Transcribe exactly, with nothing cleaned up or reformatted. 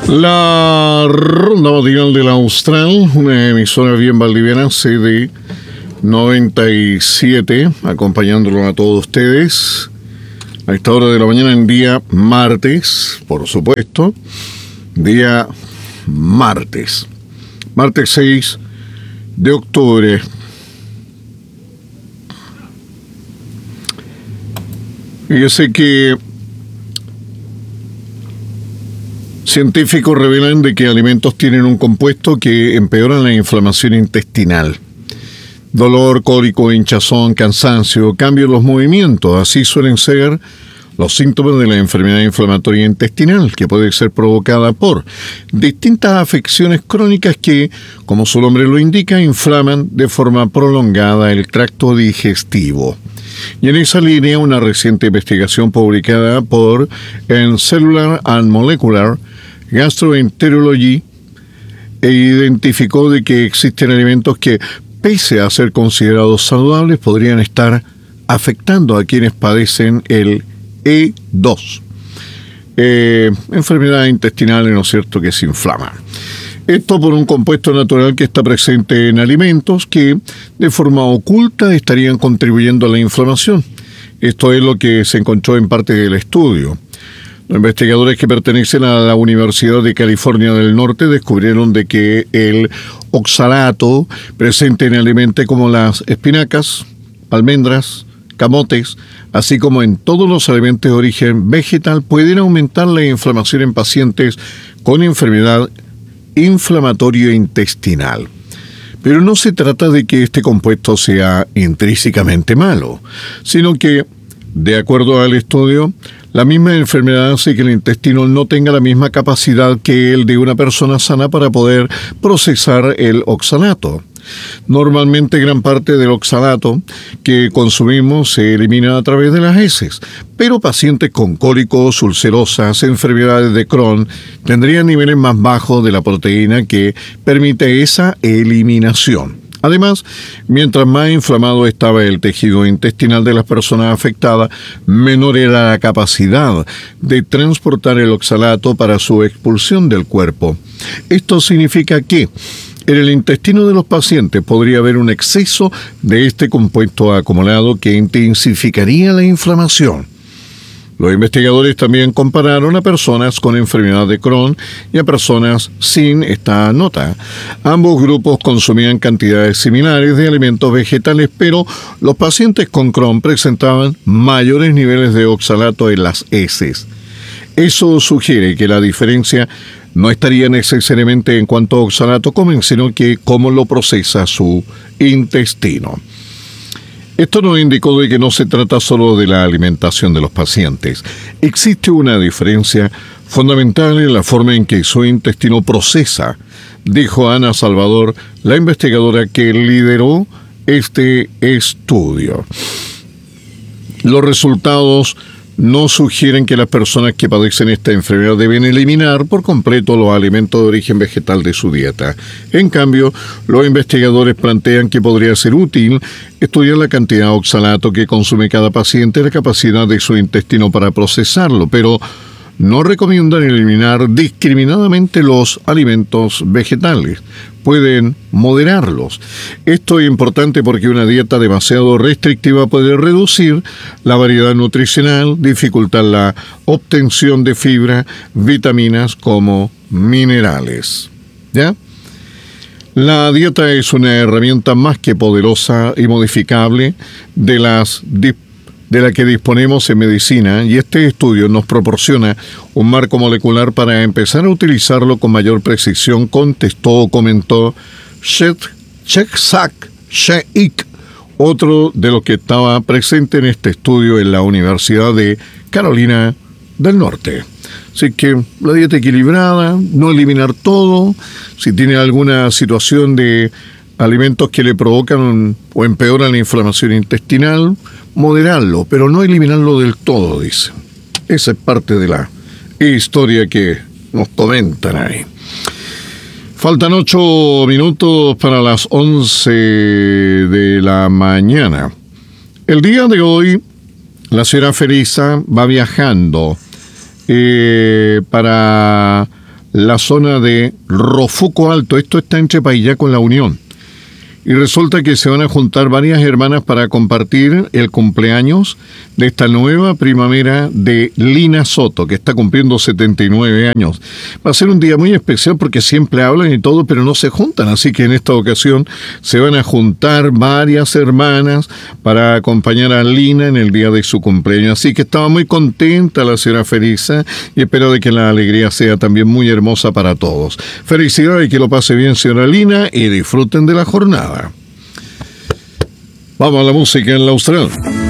La ronda matinal del Austral, una emisora bien valdiviana, C D noventa y siete, acompañándolo a todos ustedes a esta hora de la mañana en día martes, por supuesto, día martes, martes seis de octubre. Fíjese que científicos revelan de que alimentos tienen un compuesto que empeora la inflamación intestinal. Dolor, cólico, hinchazón, cansancio, cambio en los movimientos, así suelen ser los síntomas de la enfermedad inflamatoria intestinal, que puede ser provocada por distintas afecciones crónicas que, como su nombre lo indica, inflaman de forma prolongada el tracto digestivo. Y en esa línea, una reciente investigación publicada por en Cellular and Molecular Gastroenterology identificó de que existen alimentos que, pese a ser considerados saludables, podrían estar afectando a quienes padecen el E dos, eh, enfermedad intestinal, ¿no es cierto?, que se inflama. Esto por un compuesto natural que está presente en alimentos que de forma oculta estarían contribuyendo a la inflamación. Esto es lo que se encontró en parte del estudio. Los investigadores que pertenecen a la Universidad de California del Norte descubrieron de que el oxalato presente en alimentos como las espinacas, almendras, camotes, así como en todos los alimentos de origen vegetal, pueden aumentar la inflamación en pacientes con enfermedad inflamatoria intestinal. Pero no se trata de que este compuesto sea intrínsecamente malo, sino que, de acuerdo al estudio, la misma enfermedad hace que el intestino no tenga la misma capacidad que el de una persona sana para poder procesar el oxalato. Normalmente gran parte del oxalato que consumimos se elimina a través de las heces, pero pacientes con cólicos, ulcerosas, enfermedades de Crohn tendrían niveles más bajos de la proteína que permite esa eliminación. Además, mientras más inflamado estaba el tejido intestinal de las personas afectadas, menor era la capacidad de transportar el oxalato para su expulsión del cuerpo. Esto significa que en el intestino de los pacientes podría haber un exceso de este compuesto acumulado que intensificaría la inflamación. Los investigadores también compararon a personas con enfermedad de Crohn y a personas sin esta nota. Ambos grupos consumían cantidades similares de alimentos vegetales, pero los pacientes con Crohn presentaban mayores niveles de oxalato en las heces. Eso sugiere que la diferencia no estaría necesariamente en cuanto a oxalato comen, sino que cómo lo procesa su intestino. Esto nos indicó de que no se trata solo de la alimentación de los pacientes. Existe una diferencia fundamental en la forma en que su intestino procesa, dijo Ana Salvador, la investigadora que lideró este estudio. Los resultados no sugieren que las personas que padecen esta enfermedad deben eliminar por completo los alimentos de origen vegetal de su dieta. En cambio, los investigadores plantean que podría ser útil estudiar la cantidad de oxalato que consume cada paciente y la capacidad de su intestino para procesarlo, pero no recomiendan eliminar discriminadamente los alimentos vegetales. Pueden moderarlos. Esto es importante porque una dieta demasiado restrictiva puede reducir la variedad nutricional, dificultar la obtención de fibra, vitaminas como minerales. ¿Ya? La dieta es una herramienta más que poderosa y modificable de las de la que disponemos en medicina, y este estudio nos proporciona un marco molecular para empezar a utilizarlo con mayor precisión, contestó o comentó Shekhar Sheikh, otro de los que estaba presente en este estudio en la Universidad de Carolina del Norte. Así que la dieta equilibrada, no eliminar todo, si tiene alguna situación de alimentos que le provocan o empeoran la inflamación intestinal, moderarlo, pero no eliminarlo del todo, dice. Esa es parte de la historia que nos comentan ahí. Faltan ocho minutos para las once de la mañana. El día de hoy, la señora Felisa va viajando eh, para la zona de Rofuco Alto. Esto está entre Paillá con La Unión. Y resulta que se van a juntar varias hermanas para compartir el cumpleaños de esta nueva primavera de Lina Soto, que está cumpliendo setenta y nueve años. Va a ser un día muy especial porque siempre hablan y todo, pero no se juntan. Así que en esta ocasión se van a juntar varias hermanas para acompañar a Lina en el día de su cumpleaños. Así que estaba muy contenta la señora Felisa y espero de que la alegría sea también muy hermosa para todos. Felicidades y que lo pase bien, señora Lina, y disfruten de la jornada. Vamos a la música en la Austral.